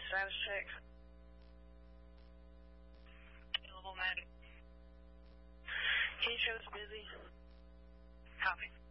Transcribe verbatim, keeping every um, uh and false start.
status check. Available, Maddie. Can you show us busy? Copy.